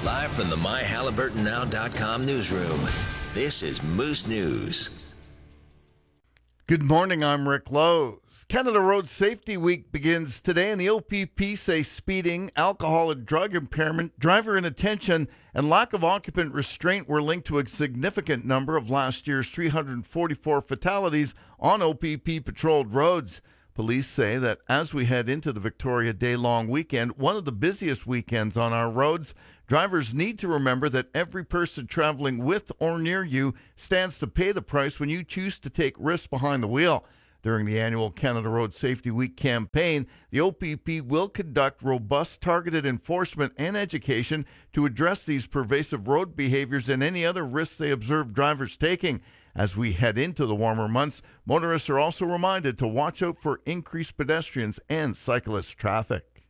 Live from the MyHaliburtonNow.com newsroom, this is Moose News. Good morning, I'm Rick Lowe's. Canada Road Safety Week begins today, and the OPP say speeding, alcohol and drug impairment, driver inattention, and lack of occupant restraint were linked to a significant number of last year's 344 fatalities on OPP patrolled roads. Police say that as we head into the Victoria Day long weekend, one of the busiest weekends on our roads, drivers need to remember that every person traveling with or near you stands to pay the price when you choose to take risks behind the wheel. During the annual Canada Road Safety Week campaign, the OPP will conduct robust targeted enforcement and education to address these pervasive road behaviors and any other risks they observe drivers taking. As we head into the warmer months, motorists are also reminded to watch out for increased pedestrians and cyclist traffic.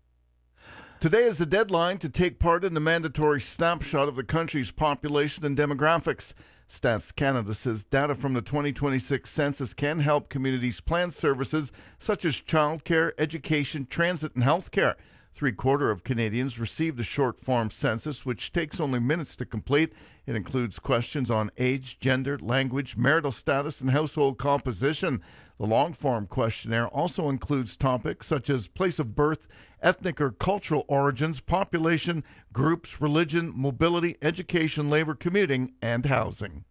Today is the deadline to take part in the mandatory snapshot of the country's population and demographics. Stats Canada says data from the 2026 census can help communities plan services such as childcare, education, transit, and healthcare. 3/4 of Canadians received a short-form census, which takes only minutes to complete. It includes questions on age, gender, language, marital status, and household composition. The long-form questionnaire also includes topics such as place of birth, ethnic or cultural origins, population, groups, religion, mobility, education, labor, commuting, and housing.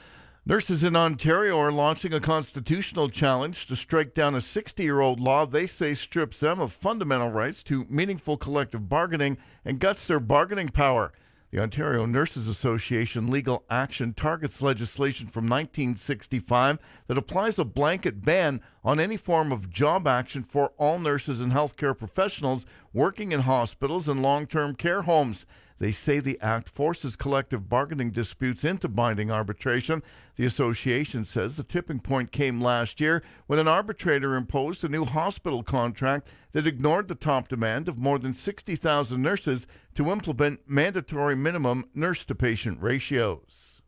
Nurses in Ontario are launching a constitutional challenge to strike down a 60-year-old law they say strips them of fundamental rights to meaningful collective bargaining and guts their bargaining power. The Ontario Nurses Association legal action targets legislation from 1965 that applies a blanket ban on any form of job action for all nurses and healthcare professionals working in hospitals and long-term care homes. They say the act forces collective bargaining disputes into binding arbitration. The association says the tipping point came last year when an arbitrator imposed a new hospital contract that ignored the top demand of more than 60,000 nurses to implement mandatory minimum nurse-to-patient ratios.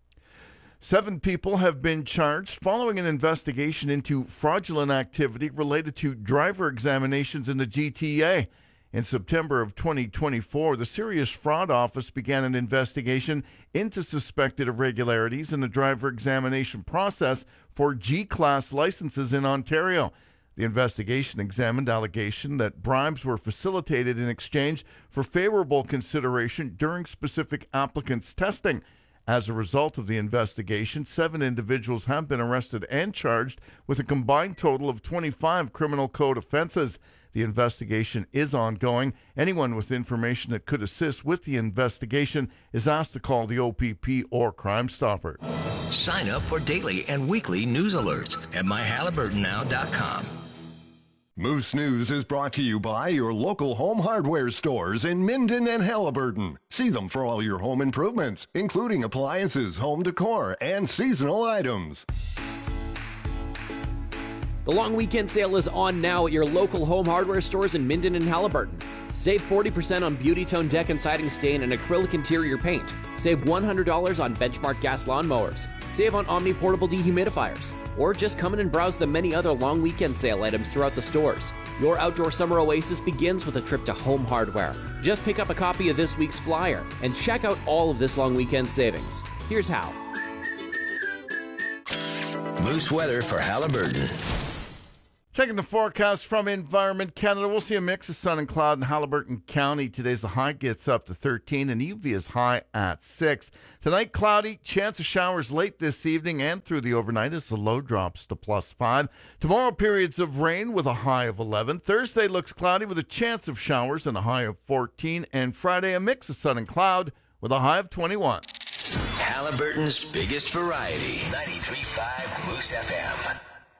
7 people have been charged following an investigation into fraudulent activity related to driver examinations in the GTA. In September of 2024, the Serious Fraud Office began an investigation into suspected irregularities in the driver examination process for G-Class licenses in Ontario. The investigation examined allegation that bribes were facilitated in exchange for favorable consideration during specific applicants' testing. As a result of the investigation, 7 individuals have been arrested and charged with a combined total of 25 criminal code offenses. The investigation is ongoing. Anyone with information that could assist with the investigation is asked to call the OPP or Crime Stoppers. Sign up for daily and weekly news alerts at MyHaliburtonNow.com. Moose News is brought to you by your local home hardware stores in Minden and Haliburton. See them for all your home improvements, including appliances, home decor, and seasonal items. The long weekend sale is on now at your local home hardware stores in Minden and Haliburton. Save 40% on Beauty Tone deck and siding stain and acrylic interior paint. Save $100 on Benchmark gas lawnmowers. Save on Omni portable dehumidifiers. Or just come in and browse the many other long weekend sale items throughout the stores. Your outdoor summer oasis begins with a trip to Home Hardware. Just pick up a copy of this week's flyer and check out all of this long weekend savings. Here's how. Moose weather for Haliburton. Checking the forecast from Environment Canada, we'll see a mix of sun and cloud in Haliburton County. Today's the high gets up to 13 and UV is high at 6. Tonight, cloudy, chance of showers late this evening and through the overnight as the low drops to +5. Tomorrow, periods of rain with a high of 11. Thursday looks cloudy with a chance of showers and a high of 14. And Friday, a mix of sun and cloud with a high of 21. Haliburton's biggest variety. 93.5 Moose FM.